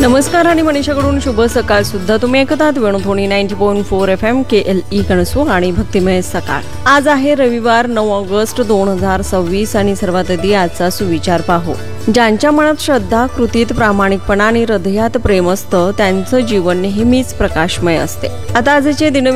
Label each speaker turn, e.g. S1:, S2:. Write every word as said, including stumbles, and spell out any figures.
S1: नमस्कार आणि मनीषाकडून शुभ सकाळ सुद्धा तुम्ही ऐकत आहात Venudhwani ninety point four F M के एल ई कणसू आणि भक्तिमय सकाळ। आज आहे रविवार नऊ ऑगस्ट दोन हजार सव्वीस आणि सर्वात आधी आजचा सुविचार पाहू। ज्यांच्या मनात श्रद्धा, कृतीत प्रामाणिकपणा आणि हृदयात प्रेम असतं त्यांचं जीवन नेहमीच प्रकाशमय असते। आता आजचे दिन